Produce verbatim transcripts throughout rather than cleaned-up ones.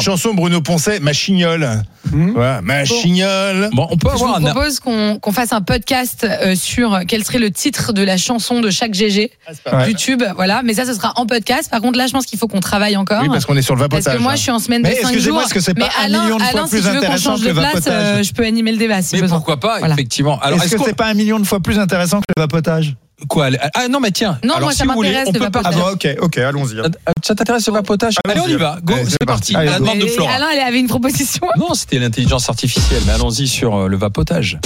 chanson Bruno Poncet, Ma chignole. Mmh. Voilà, Ma bon. chignole. Bon, on peut avoir. Je vous propose qu'on, qu'on fasse un podcast euh, sur quel serait le titre de la chanson de chaque G G ah, YouTube, voilà. Mais ça, ce sera en podcast. Par contre, là, je pense qu'il faut qu'on travaille encore. Oui, parce qu'on est sur le vapotage. Parce que moi, je suis en semaine de cinq jours. Est-ce que c'est pas mais un Alain, million de fois Alain, plus si intéressant que que le place, vapotage euh, je peux animer le débat. Si mais besoin. Pourquoi pas, voilà. effectivement. Alors, est-ce, est-ce que c'est pas un million de fois plus intéressant que le vapotage? Quoi? Ah non, mais tiens. Non, alors, moi, si ça m'intéresse le vapotage. Ah bon, ok, ok, allons-y. Ça t'intéresse le vapotage? Allez, on y va. Go, allez, c'est, c'est parti. parti. À la demande de Flora. Alain, elle avait une proposition. Non, c'était l'intelligence artificielle, mais allons-y sur le vapotage.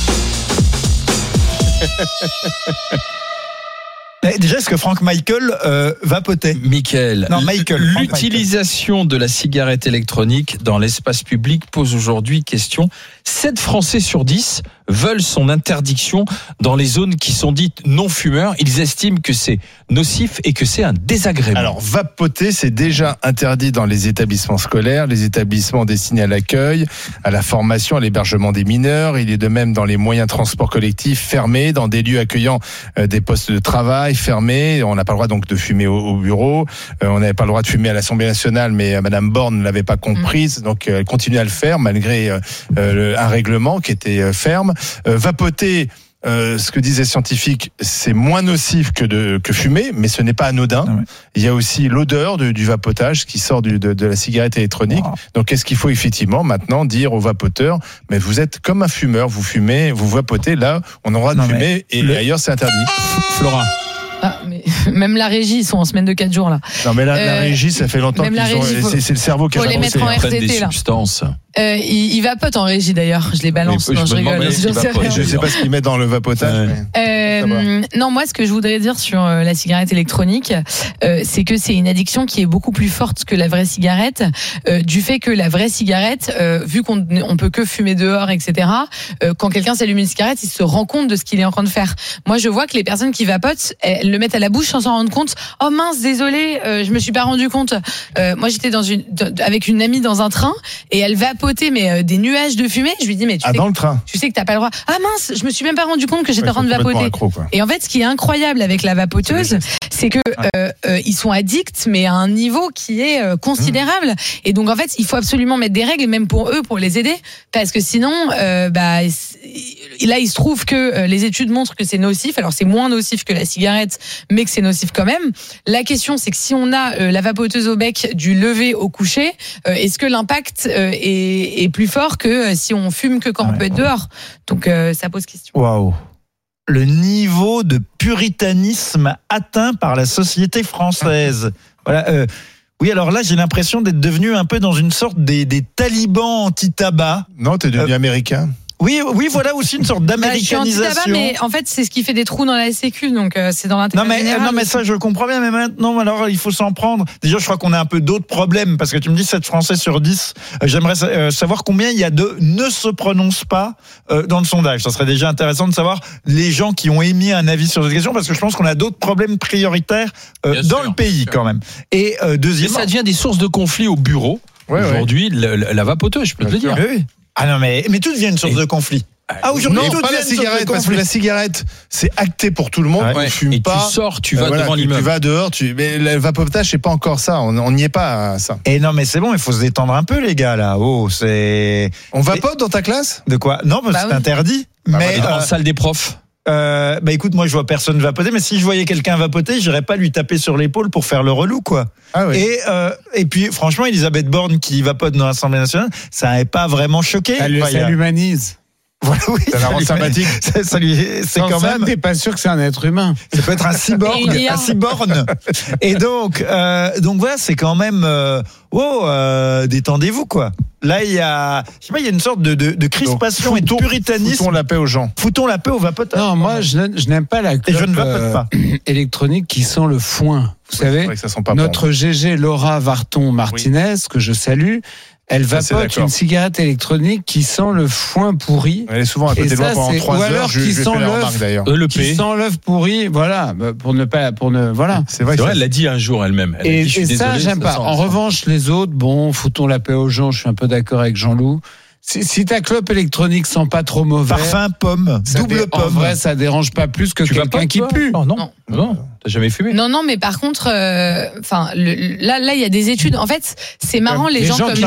Déjà, est-ce que Frank Michael euh, vapotait? Michael, non, Michael, l'utilisation de la cigarette électronique dans l'espace public pose aujourd'hui question. sept Français sur dix veulent son interdiction dans les zones qui sont dites non-fumeurs. Ils estiment que c'est nocif et que c'est un désagrément. Alors, vapoter, c'est déjà interdit dans les établissements scolaires, les établissements destinés à l'accueil, à la formation, à l'hébergement des mineurs. Il est de même dans les moyens de transport collectif fermés, dans des lieux accueillant euh, des postes de travail fermés. On n'a pas le droit donc de fumer au, au bureau. Euh, on n'avait pas le droit de fumer à l'Assemblée nationale, mais euh, Madame Borne ne l'avait pas comprise. Donc, euh, elle continue à le faire malgré euh, euh, un règlement qui était euh, ferme. Euh, vapoter, euh, ce que disent les scientifiques, c'est moins nocif que de que fumer, mais ce n'est pas anodin. Ah ouais. Il y a aussi l'odeur de, du vapotage qui sort du, de, de la cigarette électronique. Wow. Donc, est-ce qu'il faut effectivement maintenant dire aux vapoteurs, mais vous êtes comme un fumeur, vous fumez, vous vapotez, là, on aura de fumer et le... ailleurs c'est interdit. Flora. Ah, mais même la régie, ils sont en semaine de quatre jours là. Non mais là, euh, la régie, ça fait longtemps qu'ils régie, ont. faut, c'est, c'est le cerveau qui a les mettre en R T T des là. Substances. Euh, il, il vapote en régie d'ailleurs, je les balance. Oui, non, je, je rigole. Je ne sais pas ce qu'il met dans le vapotage. Ouais. Mais... Euh, non, moi, ce que je voudrais dire sur euh, la cigarette électronique, euh, c'est que c'est une addiction qui est beaucoup plus forte que la vraie cigarette, euh, du fait que la vraie cigarette, euh, vu qu'on on peut que fumer dehors, et cetera. Euh, quand quelqu'un s'allume une cigarette, il se rend compte de ce qu'il est en train de faire. Moi, je vois que les personnes qui vapotent, elles le mettent à la bouche sans s'en rendre compte. Oh mince, désolé, euh, je me suis pas rendu compte. Euh, moi, j'étais dans une avec une amie dans un train et elle vapotait mais euh, des nuages de fumée. Je lui dis mais tu ah, sais dans que, le train. Tu sais que t'as pas le droit. Ah mince, je me suis même pas rendu compte que j'étais ouais, en train de vapoter. Accro, et en fait, ce qui est incroyable avec la vapoteuse, c'est que euh, euh, ils sont addicts, mais à un niveau qui est euh, considérable. Mmh. Et donc en fait, il faut absolument mettre des règles, même pour eux, pour les aider, parce que sinon, euh, bah là, il se trouve que euh, les études montrent que c'est nocif. Alors c'est moins nocif que la cigarette, mais que c'est nocif quand même. La question, c'est que si on a euh, la vapoteuse au bec du lever au coucher, euh, est-ce que l'impact euh, est, est plus fort que euh, si on fume que quand ouais, on peut être dehors? Donc euh, ça pose question. Waouh. Le niveau de puritanisme atteint par la société française. Voilà. Euh, oui, alors là, j'ai l'impression d'être devenu un peu dans une sorte des, des talibans anti-tabac. Non, t'es devenu euh, américain. Oui, oui, voilà aussi une sorte d'américanisation. Bah, je suis anti-tabac, mais en fait, c'est ce qui fait des trous dans la Sécu, donc euh, c'est dans l'intérêt non mais général. Non mais ça, je comprends bien, mais maintenant, alors il faut s'en prendre. Déjà, je crois qu'on a un peu d'autres problèmes, parce que tu me dis sept Français sur dix. Euh, j'aimerais euh, savoir combien il y a de ne se prononcent pas euh, dans le sondage. Ça serait déjà intéressant de savoir les gens qui ont émis un avis sur cette question, parce que je pense qu'on a d'autres problèmes prioritaires euh, dans sûr, le pays quand même. Et euh, deuxièmement, et ça devient des sources de conflits au bureau. Ouais, aujourd'hui, ouais. la, la vapoteuse, je peux te le dire. Oui. Ah non, mais, mais tout devient une source et... de conflit. Ah, aujourd'hui, non, pas la cigarette, parce que la cigarette, c'est acté pour tout le monde. Ouais. On fume et pas. Tu sors, tu vas euh, voilà, devant tu, l'immeuble. Tu vas dehors, tu. Mais le vapotage, c'est pas encore ça. On n'y est pas à ça. Et non, mais c'est bon, il faut se détendre un peu, les gars, là. Oh, c'est. On vapote dans ta classe? De quoi? Non, parce bah, que c'est oui. interdit. Bah, mais euh, en salle des profs. Euh, bah écoute, moi je vois personne vapoter, mais si je voyais quelqu'un vapoter, j'irais pas lui taper sur l'épaule pour faire le relou, quoi. Ah oui. Et euh, et puis franchement, Elisabeth Borne qui vapote dans l'Assemblée nationale, ça n'avait pas vraiment choqué. Ça, lui, ça l'humanise. Voilà, oui, ça la rend sympathique. Ça, ça lui, c'est Sans quand ça, même. T'es pas sûr que c'est un être humain. Ça peut être un cyborg, un cyborne. Et donc, euh, donc voilà, c'est quand même. Euh, oh, euh, détendez-vous, quoi. Là, il y a, je sais pas, il y a une sorte de, de, de crispation donc, foutons, et de puritanisme. Foutons la paix aux gens. Foutons la paix aux vapoteurs. Non, moi, je, je n'aime pas la clope et je ne vapote pas. Euh, électronique qui sent le foin. Vous oui, savez, que ça sent pas notre bon. G G Laura Varton-Martinez, oui. que je salue, elle vapote une cigarette électronique qui sent le foin pourri. Elle est souvent à côté de moi pendant trois heures. Ou alors qui sent l'œuf, euh, le qui sent l'œuf pourri, voilà, pour ne pas, pour ne, voilà. C'est vrai, c'est vrai, elle l'a dit un jour elle-même. Elle et, dit, je et suis ça, désolé, j'aime ça pas. En sent, revanche, les autres, bon, foutons la paix aux gens. Je suis un peu d'accord avec Jean-Loup. Si, si ta clope électronique sent pas trop mauvais, parfum pomme, double dé- pomme. En vrai, ça dérange pas plus que tu quelqu'un pas, qui toi pue. Non, non, non, non. T'as jamais fumé? Non, non, mais par contre, enfin, euh, là, là, il y a des études. En fait, c'est marrant, les, les gens, gens comme qui